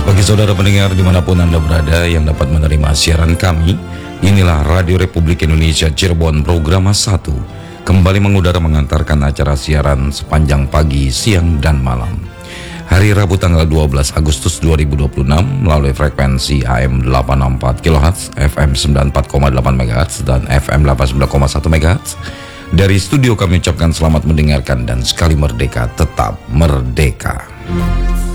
Bagi saudara pendengar dimanapun Anda berada yang dapat menerima siaran kami, inilah Radio Republik Indonesia Cirebon Programa 1 kembali mengudara mengantarkan acara siaran sepanjang pagi, siang, dan malam. Hari Rabu tanggal 12 Agustus 2026 melalui frekuensi AM 864 kHz, FM 94,8 MHz, dan FM 89,1 MHz. Dari studio kami ucapkan selamat mendengarkan dan sekali merdeka tetap merdeka.